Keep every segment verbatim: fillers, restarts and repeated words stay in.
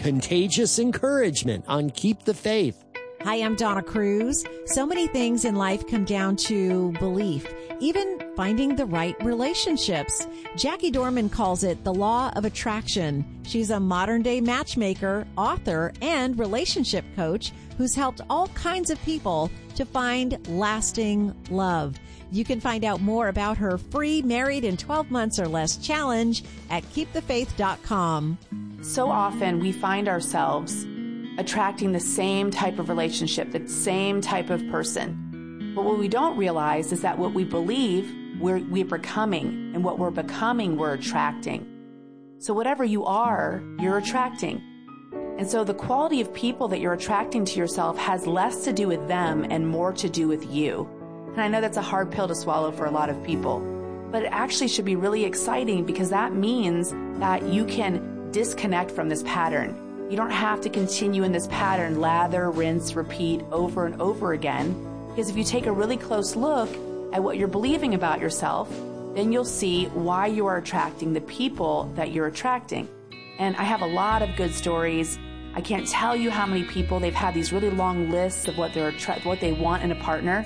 contagious encouragement on Keep the Faith. Hi, I'm Donna Cruz. So many things in life come down to belief, even finding the right relationships. Jackie Dorman calls it the law of attraction. She's a modern-day matchmaker, author, and relationship coach who's helped all kinds of people to find lasting love. You can find out more about her free Married in twelve Months or Less challenge at keep the faith dot com. So often we find ourselves attracting the same type of relationship, the same type of person. But what we don't realize is that what we believe, we're, we're becoming, and what we're becoming, we're attracting. So whatever you are, you're attracting. And so the quality of people that you're attracting to yourself has less to do with them and more to do with you. And I know that's a hard pill to swallow for a lot of people, but it actually should be really exciting because that means that you can disconnect from this pattern. You don't have to continue in this pattern, lather, rinse, repeat over and over again. Because if you take a really close look at what you're believing about yourself, then you'll see why you are attracting the people that you're attracting. And I have a lot of good stories. I can't tell you how many people, they've had these really long lists of what they're attra- what they want in a partner.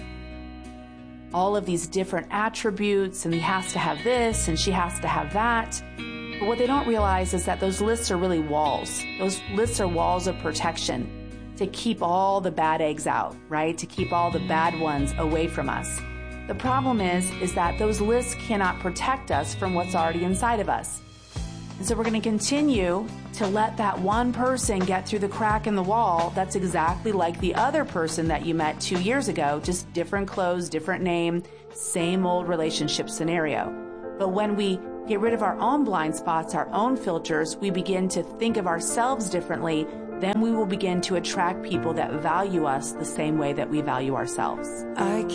All of these different attributes, and he has to have this, and she has to have that. But what they don't realize is that those lists are really walls. Those lists are walls of protection to keep all the bad eggs out, right? To keep all the bad ones away from us. The problem is, is that those lists cannot protect us from what's already inside of us. And so we're going to continue to let that one person get through the crack in the wall that's exactly like the other person that you met two years ago, just different clothes, different name, same old relationship scenario. But when we get rid of our own blind spots, our own filters, we begin to think of ourselves differently, then we will begin to attract people that value us the same way that we value ourselves. I